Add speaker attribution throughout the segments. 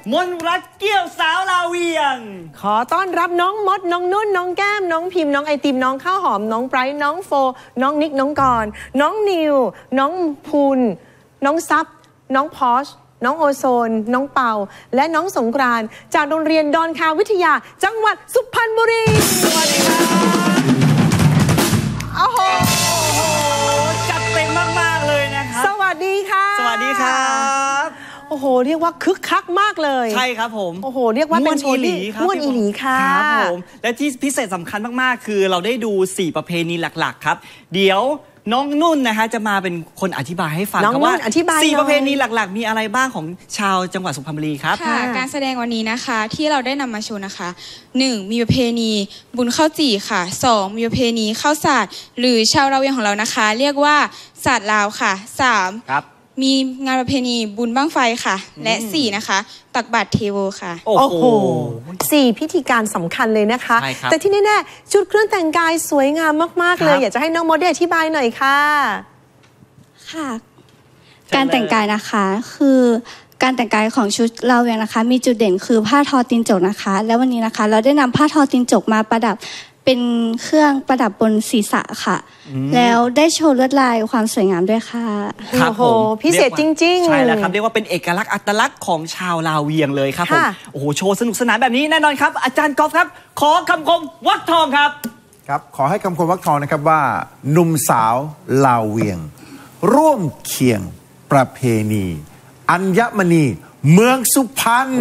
Speaker 1: มนรักเกี้ยวสาวลาเวียง
Speaker 2: ขอต้อนรับน้องมดน้องนุ่นน้องแก้มน้องพิมพ์น้องไอติมน้องข้าวหอมน้องไบรท์น้องโฟน้องนิกน้องกรน้องนิวน้องพูนน้องซับน้องพอชน้องโอโซนน้องเปาและน้องสงกรานต์จากโรงเรียนดอนคาวิทยาจังหวัดสุพรรณบุรี
Speaker 1: สวัสดีครับ
Speaker 2: โอ้โห
Speaker 1: จัดเต็มมากๆเลยนะครับ
Speaker 2: สวัสดีค่ะ
Speaker 1: สวัสดีครับ
Speaker 2: โอ้โหเรียกว่าคึกคักมากเลย
Speaker 1: ใช่ครับผม
Speaker 2: โอ้โหเรียกว่าเป็นโชว์ที่ม่วนอีหลีค่ะ
Speaker 1: ครับผมและที่พิเศษสำคัญมากๆคือเราได้ดู4ประเพณีหลักๆครับเดี๋ยวน้องนุ่นนะคะจะมาเป็นคนอธิบายให้ฟังครับว่า4ประเพณีหลักๆมีอะไรบ้างของชาวจังหวัดสุพรรณบุรีครับ
Speaker 3: ค่ะการแสดงวันนี้นะคะที่เราได้นำมาโชว์นะคะ 1. มีประเพณีบุญข้าวจี่ค่ะ 2. มีประเพณีข้าวสาดหรือชาวลาเวียงของเรานะคะเรียกว่าศาสตร์ลาวค่ะ 3.
Speaker 1: ครับ
Speaker 3: มีงานประเพณีบุญบั้งไฟค่ะและ4นะคะตักบาตรเทโวค่ะ
Speaker 2: โอ้โห4พิธีการสำคัญเลยนะคะแต่ที่แน่ๆชุดเครื่องแต่งกายสวยงามมากๆเลยอยากจะให้น้องโมเดลอธิบายหน่อยค่ะ
Speaker 4: ค่ะการแต่งกายนะคะคือการแต่งกายของชุดลาเวียงนะคะมีจุดเด่นคือผ้าทอตีนจกนะคะแล้ววันนี้นะคะเราได้นำผ้าทอตีนจกมาประดับเป็นเครื่องประดับบนศีรษะค่ะแล้วได้โชว์ลวดลายความสวยงามด้วยค่ะ
Speaker 2: โอ้โหพิเศษจริงๆ
Speaker 1: ใช่แล้วครับเรียกว่าเป็นเอกลักษณ์อัตลักษณ์ของชาวลาเวียงเลยครับผมโอ้โหโชว์สนุกสนานแบบนี้แน่นอนครับอาจารย์กอล์ฟครับขอคำคมวักทองครับ
Speaker 5: ครับขอให้คำคมวักทองนะครับว่าหนุ่มสาวลาเวียงร่วมเคียงประเพณีอัญมณีเมืองสุพรรณ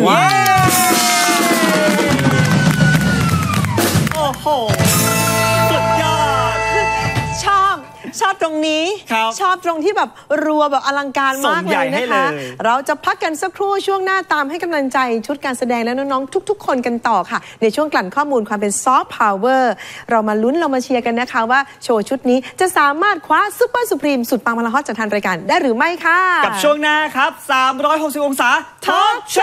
Speaker 1: โอ้โหสุดยอด
Speaker 2: ชอบตรงนี้ชอบตรงที่แบบรัวแบบอลังการมากเลยนะคะเราจะพักกันสักครู่ช่วงหน้าตามให้กำลังใจชุดการแสดงและน้องๆทุกๆคนกันต่อค่ะในช่วงกลั่นข้อมูลความเป็นซอฟต์พาวเวอร์เรามาลุ้นเรามาเชียร์กันนะคะว่าโชว์ชุดนี้จะสามารถคว้าซุปเปอร์สุพรีมสุดปังมาราฮอตจากทางรายการได้หรือไม่ค่ะ
Speaker 1: กับช่วงหน้าครับ360องศาทอล์กโช